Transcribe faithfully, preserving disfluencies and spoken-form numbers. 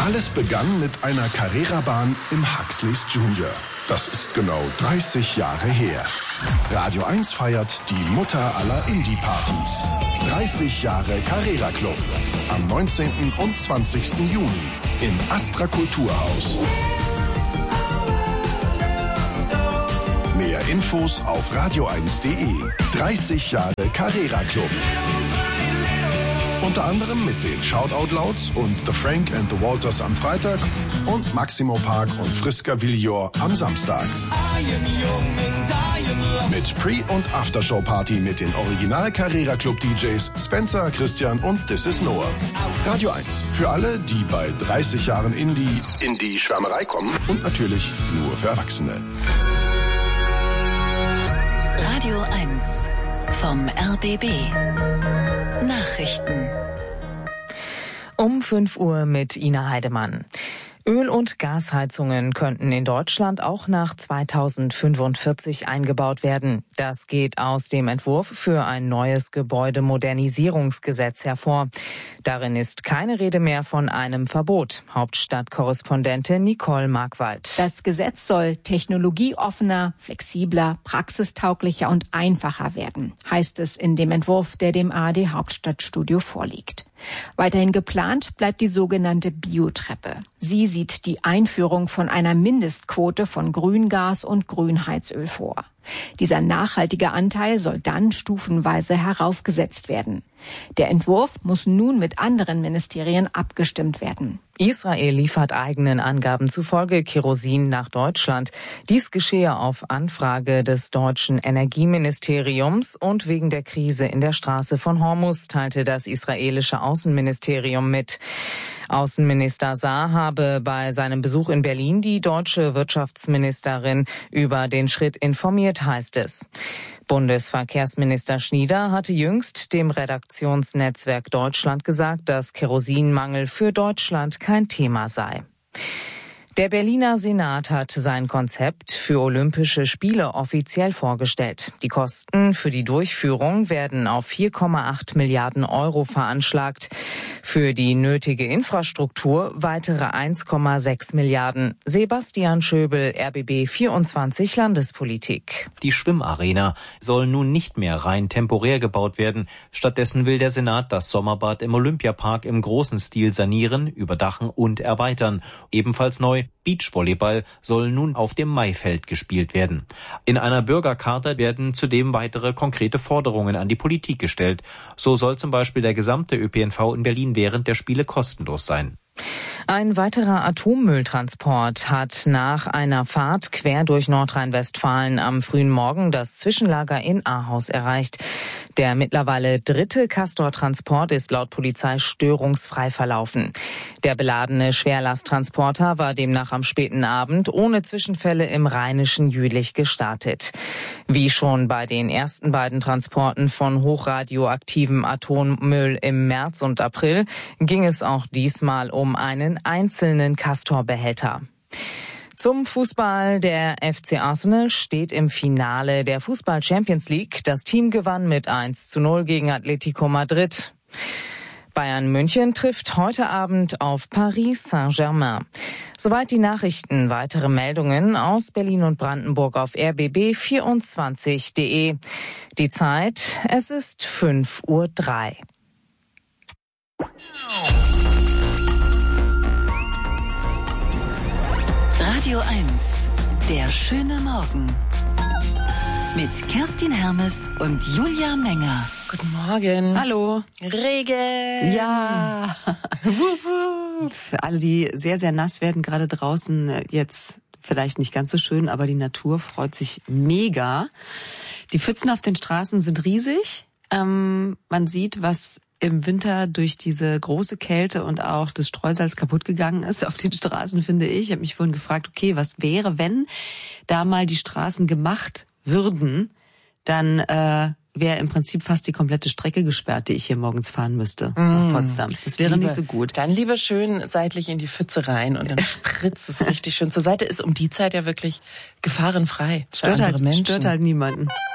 Alles begann mit einer Carrera-Bahn im Huxleys Junior. Das ist genau dreißig Jahre her. Radio eins feiert die Mutter aller Indie-Partys. dreißig Jahre Carrera Club. Am neunzehnten und zwanzigsten Juni im Astra Kulturhaus. Mehr Infos auf radio eins punkt de. dreißig Jahre Carrera Club. Unter anderem mit den Shoutout Louds und The Frank and the Walters am Freitag und Maximo Park und Friska Villor am Samstag. Mit Pre- und Aftershow-Party mit den Original Carrera Club D Js Spencer, Christian und This is Noah. Radio eins. Für alle, die bei dreißig Jahren Indie in die Schwärmerei kommen und natürlich nur für Erwachsene. Radio eins vom R B B. Nachrichten. Um fünf Uhr mit Ina Heidemann. Öl- und Gasheizungen könnten in Deutschland auch nach zweitausendfünfundvierzig eingebaut werden. Das geht aus dem Entwurf für ein neues Gebäudemodernisierungsgesetz hervor. Darin ist keine Rede mehr von einem Verbot. Hauptstadtkorrespondentin Nicole Markwald. Das Gesetz soll technologieoffener, flexibler, praxistauglicher und einfacher werden, heißt es in dem Entwurf, der dem A R D Hauptstadtstudio vorliegt. Weiterhin geplant bleibt die sogenannte Biotreppe. Sie sieht die Einführung von einer Mindestquote von Grüngas und Grünheizöl vor. Dieser nachhaltige Anteil soll dann stufenweise heraufgesetzt werden. Der Entwurf muss nun mit anderen Ministerien abgestimmt werden. Israel liefert eigenen Angaben zufolge Kerosin nach Deutschland. Dies geschehe auf Anfrage des deutschen Energieministeriums und wegen der Krise in der Straße von Hormuz, teilte das israelische Außenministerium mit. Außenminister Saar habe bei seinem Besuch in Berlin die deutsche Wirtschaftsministerin über den Schritt informiert, heißt es. Bundesverkehrsminister Schnieder hatte jüngst dem Redaktionsnetzwerk Deutschland gesagt, dass Kerosinmangel für Deutschland kein Thema sei. Der Berliner Senat hat sein Konzept für Olympische Spiele offiziell vorgestellt. Die Kosten für die Durchführung werden auf vier Komma acht Milliarden Euro veranschlagt. Für die nötige Infrastruktur weitere eins Komma sechs Milliarden. Sebastian Schöbel, R B B vierundzwanzig Landespolitik. Die Schwimmarena soll nun nicht mehr rein temporär gebaut werden. Stattdessen will der Senat das Sommerbad im Olympiapark im großen Stil sanieren, überdachen und erweitern. Ebenfalls neu: Beachvolleyball soll nun auf dem Maifeld gespielt werden. In einer Bürgercharta werden zudem weitere konkrete Forderungen an die Politik gestellt. So soll zum Beispiel der gesamte Ö P N V in Berlin während der Spiele kostenlos sein. Ein weiterer Atommülltransport hat nach einer Fahrt quer durch Nordrhein-Westfalen am frühen Morgen das Zwischenlager in Ahaus erreicht. Der mittlerweile dritte Castor-Transport ist laut Polizei störungsfrei verlaufen. Der beladene Schwerlasttransporter war demnach am späten Abend ohne Zwischenfälle im rheinischen Jülich gestartet. Wie schon bei den ersten beiden Transporten von hochradioaktivem Atommüll im März und April ging es auch diesmal um einen einzelnen Castor-Behälter. Zum Fußball. Der F C Arsenal steht im Finale der Fußball-Champions League. Das Team gewann mit eins zu null gegen Atletico Madrid. Bayern München trifft heute Abend auf Paris Saint-Germain. Soweit die Nachrichten. Weitere Meldungen aus Berlin und Brandenburg auf R B B vierundzwanzig punkt de. Die Zeit, es ist fünf Uhr drei. Radio eins, der schöne Morgen. Mit Kerstin Hermes und Julia Menger. Guten Morgen. Hallo. Regen. Ja. Für alle, die sehr, sehr nass werden, gerade draußen jetzt vielleicht nicht ganz so schön, aber die Natur freut sich mega. Die Pfützen auf den Straßen sind riesig. Ähm, man sieht, was im Winter durch diese große Kälte und auch das Streusalz kaputt gegangen ist auf den Straßen, finde ich. Ich habe mich vorhin gefragt, okay, was wäre, wenn da mal die Straßen gemacht würden, dann äh, wäre im Prinzip fast die komplette Strecke gesperrt, die ich hier morgens fahren müsste mm. nach Potsdam. Das wäre Liebe, nicht so gut. Dann lieber schön seitlich in die Pfütze rein und dann spritzt es richtig schön zur Seite. Ist um die Zeit ja wirklich gefahrenfrei für stört andere halt, Menschen. Stört halt niemanden.